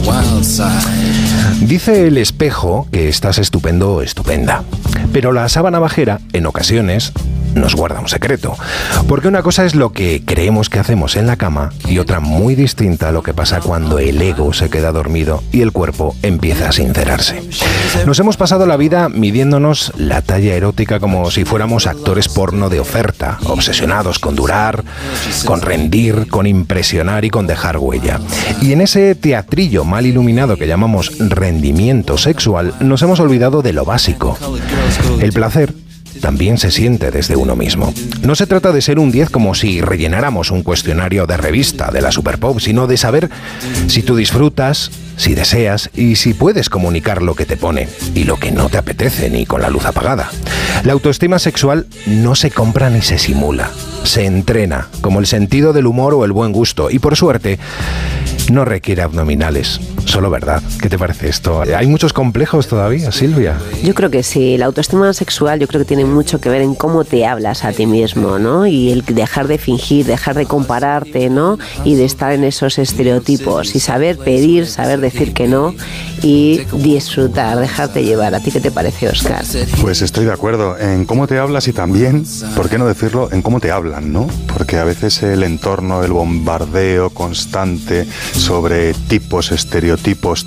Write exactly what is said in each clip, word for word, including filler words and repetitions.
Dice el espejo que estás estupendo o estupenda, pero la sábana bajera, en ocasiones, nos guarda un secreto. Porque una cosa es lo que creemos que hacemos en la cama y otra muy distinta a lo que pasa cuando el ego se queda dormido y el cuerpo empieza a sincerarse. Nos hemos pasado la vida midiéndonos la talla erótica como si fuéramos actores porno de oferta, obsesionados con durar, con rendir, con impresionar y con dejar huella. Y en ese teatrillo mal iluminado que llamamos rendimiento sexual, nos hemos olvidado de lo básico. El placer también se siente desde uno mismo. No se trata de ser un diez como si rellenáramos un cuestionario de revista de la Superpop, sino de saber si tú disfrutas, si deseas y si puedes comunicar lo que te pone y lo que no te apetece ni con la luz apagada. La autoestima sexual no se compra ni se simula, se entrena, como el sentido del humor o el buen gusto, y por suerte no requiere abdominales, solo verdad. ¿Qué te parece esto? ¿Hay muchos complejos todavía, Silvia? Yo creo que sí. La autoestima sexual yo creo que tiene mucho que ver en cómo te hablas a ti mismo, ¿no? Y el dejar de fingir, dejar de compararte, ¿no? Y de estar en esos estereotipos y saber pedir, saber decir que no y disfrutar, dejarte llevar. ¿A ti qué te parece, Óscar? Pues estoy de acuerdo en cómo te hablas y también, ¿por qué no decirlo?, en cómo te hablan, ¿no? Porque a veces el entorno, el bombardeo constante sobre tipos, estereotipos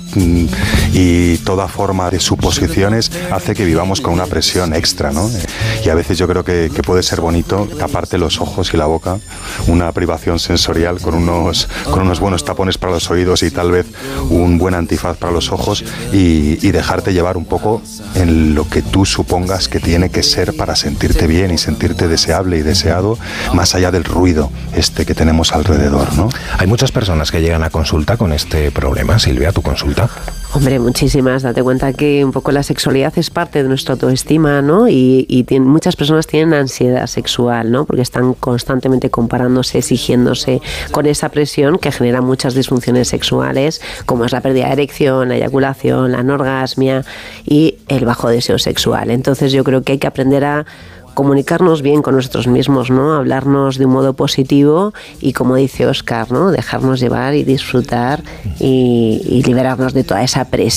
y toda forma de suposiciones hace que vivamos con una presión extra, ¿no? Y a veces yo creo que, que puede ser bonito taparte los ojos y la boca, una privación sensorial con unos, con unos buenos tapones para los oídos y tal vez un buen antifaz para los ojos y, y dejarte llevar un poco en lo que tú supongas que tiene que ser para sentirte bien y sentirte deseable y deseado, más allá del ruido este que tenemos alrededor, ¿no? Hay muchas personas que llegan a consulta con este problema. Silvia, ¿tu consulta? Hombre, muchísimas. Date cuenta que un poco la sexualidad es parte de nuestra autoestima, ¿no? Y, y tienen, muchas personas tienen ansiedad sexual, ¿no? Porque están constantemente comparándose, exigiéndose con esa presión que genera muchas disfunciones sexuales, como es la pérdida de erección, la eyaculación, la anorgasmia y el bajo deseo sexual. Entonces yo creo que hay que aprender a comunicarnos bien con nosotros mismos, ¿no? Hablarnos de un modo positivo y, como dice Óscar, ¿no? Dejarnos llevar y disfrutar y, y liberarnos de toda esa presión.